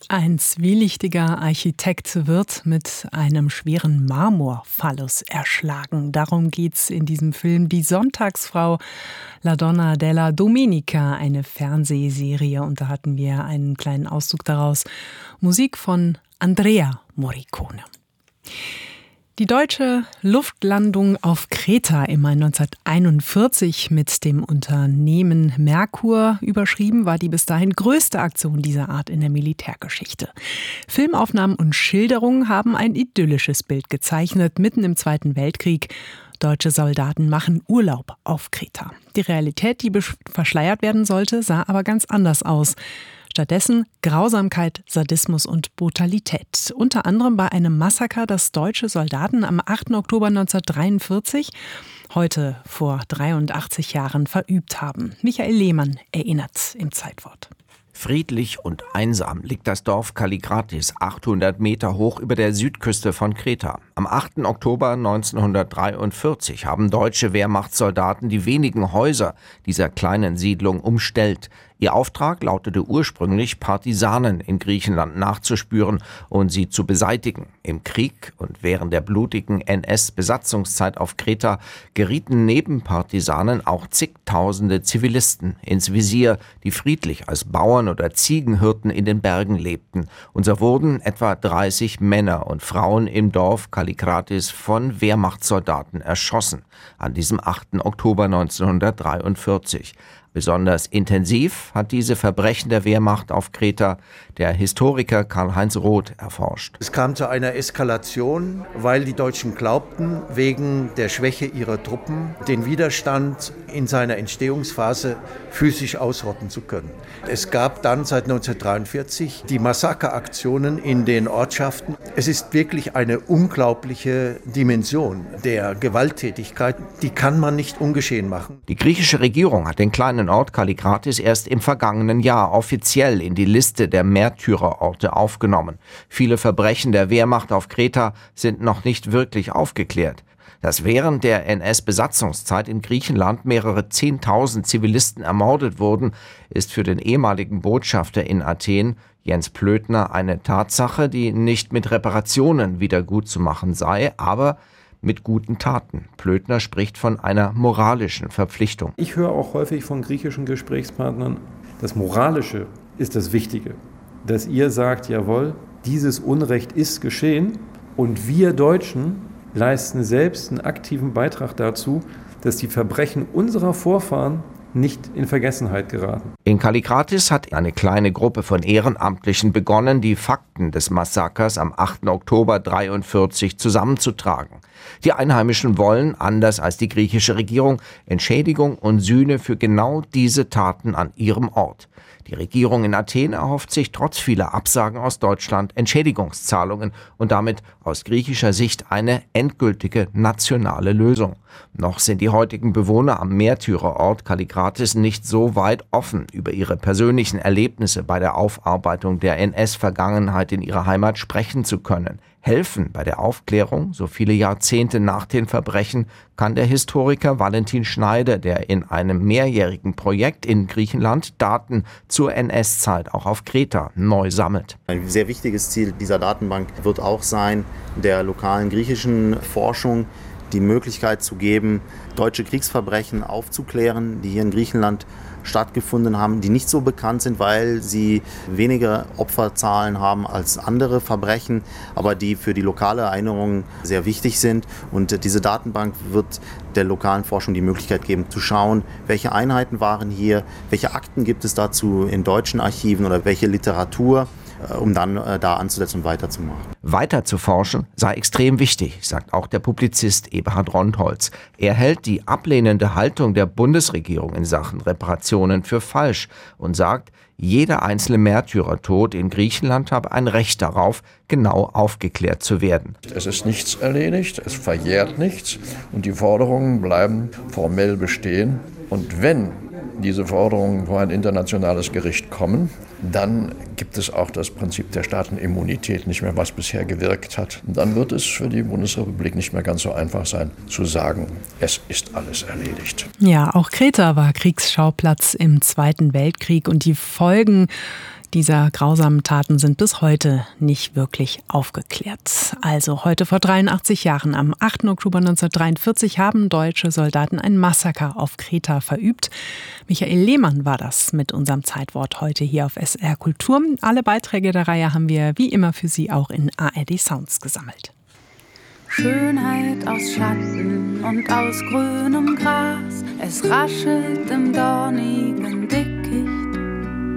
Ein zwielichtiger Architekt wird mit einem schweren Marmorphallus erschlagen. Darum geht's in diesem Film Die Sonntagsfrau, La Donna della Domenica, eine Fernsehserie. Und da hatten wir einen kleinen Auszug daraus. Musik von Andrea Morricone. Die deutsche Luftlandung auf Kreta im Mai 1941 mit dem Unternehmen Merkur überschrieben, war die bis dahin größte Aktion dieser Art in der Militärgeschichte. Filmaufnahmen und Schilderungen haben ein idyllisches Bild gezeichnet, mitten im Zweiten Weltkrieg. Deutsche Soldaten machen Urlaub auf Kreta. Die Realität, die verschleiert werden sollte, sah aber ganz anders aus. Stattdessen Grausamkeit, Sadismus und Brutalität. Unter anderem bei einem Massaker, das deutsche Soldaten am 8. Oktober 1943, heute vor 83 Jahren, verübt haben. Michael Lehmann erinnert im Zeitwort. Friedlich und einsam liegt das Dorf Kallikratis 800 Meter hoch über der Südküste von Kreta. Am 8. Oktober 1943 haben deutsche Wehrmachtssoldaten die wenigen Häuser dieser kleinen Siedlung umstellt. Ihr Auftrag lautete ursprünglich, Partisanen in Griechenland nachzuspüren und sie zu beseitigen. Im Krieg und während der blutigen NS-Besatzungszeit auf Kreta gerieten neben Partisanen auch zigtausende Zivilisten ins Visier, die friedlich als Bauern oder Ziegenhirten in den Bergen lebten. Und so wurden etwa 30 Männer und Frauen im Dorf Kallikratis von Wehrmachtssoldaten erschossen an diesem 8. Oktober 1943. Besonders intensiv hat diese Verbrechen der Wehrmacht auf Kreta der Historiker Karl-Heinz Roth erforscht. Es kam zu einer Eskalation, weil die Deutschen glaubten, wegen der Schwäche ihrer Truppen den Widerstand in seiner Entstehungsphase physisch ausrotten zu können. Es gab dann seit 1943 die Massakeraktionen in den Ortschaften. Es ist wirklich eine unglaubliche Dimension der Gewalttätigkeit, die kann man nicht ungeschehen machen. Die griechische Regierung hat den kleinen Ort Kallikratis erst im vergangenen Jahr offiziell in die Liste der Märtyrerorte aufgenommen. Viele Verbrechen der Wehrmacht auf Kreta sind noch nicht wirklich aufgeklärt. Dass während der NS-Besatzungszeit in Griechenland mehrere 10.000 Zivilisten ermordet wurden, ist für den ehemaligen Botschafter in Athen, Jens Plötner, eine Tatsache, die nicht mit Reparationen wiedergutzumachen sei, aber mit guten Taten. Plötner spricht von einer moralischen Verpflichtung. Ich höre auch häufig von griechischen Gesprächspartnern, das Moralische ist das Wichtige. Dass ihr sagt, jawohl, dieses Unrecht ist geschehen und wir Deutschen leisten selbst einen aktiven Beitrag dazu, dass die Verbrechen unserer Vorfahren nicht in Vergessenheit geraten. In Kallikratis hat eine kleine Gruppe von Ehrenamtlichen begonnen, die Fakten des Massakers am 8. Oktober 1943 zusammenzutragen. Die Einheimischen wollen, anders als die griechische Regierung, Entschädigung und Sühne für genau diese Taten an ihrem Ort. Die Regierung in Athen erhofft sich trotz vieler Absagen aus Deutschland Entschädigungszahlungen und damit aus griechischer Sicht eine endgültige nationale Lösung. Noch sind die heutigen Bewohner am Märtyrerort Kallikratis nicht so weit offen, über ihre persönlichen Erlebnisse bei der Aufarbeitung der NS-Vergangenheit in ihrer Heimat sprechen zu können. Helfen bei der Aufklärung, so viele Jahrzehnte nach den Verbrechen, kann der Historiker Valentin Schneider, der in einem mehrjährigen Projekt in Griechenland Daten zur NS-Zeit auch auf Kreta neu sammelt. Ein sehr wichtiges Ziel dieser Datenbank wird auch sein, der lokalen griechischen Forschung die Möglichkeit zu geben, deutsche Kriegsverbrechen aufzuklären, die hier in Griechenland stattgefunden haben, die nicht so bekannt sind, weil sie weniger Opferzahlen haben als andere Verbrechen, aber die für die lokale Erinnerung sehr wichtig sind. Und diese Datenbank wird der lokalen Forschung die Möglichkeit geben, zu schauen, welche Einheiten waren hier, welche Akten gibt es dazu in deutschen Archiven oder welche Literatur, um dann da anzusetzen und weiterzumachen. Weiter zu forschen sei extrem wichtig, sagt auch der Publizist Eberhard Rondholz. Er hält die ablehnende Haltung der Bundesregierung in Sachen Reparationen für falsch und sagt, jeder einzelne Märtyrertod in Griechenland habe ein Recht darauf, genau aufgeklärt zu werden. Es ist nichts erledigt, es verjährt nichts und die Forderungen bleiben formell bestehen. Und wenn diese Forderungen vor ein internationales Gericht kommen, dann gibt es auch das Prinzip der Staatenimmunität nicht mehr, was bisher gewirkt hat. Und dann wird es für die Bundesrepublik nicht mehr ganz so einfach sein, zu sagen, es ist alles erledigt. Ja, auch Kreta war Kriegsschauplatz im Zweiten Weltkrieg und die Folgen dieser grausamen Taten sind bis heute nicht wirklich aufgeklärt. Also heute vor 83 Jahren, am 8. Oktober 1943, haben deutsche Soldaten ein Massaker auf Kreta verübt. Michael Lehmann war das mit unserem Zeitwort heute hier auf SR Kultur. Alle Beiträge der Reihe haben wir wie immer für Sie auch in ARD Sounds gesammelt. Schönheit aus Schatten und aus grünem Gras, es raschelt im dornigen Ding.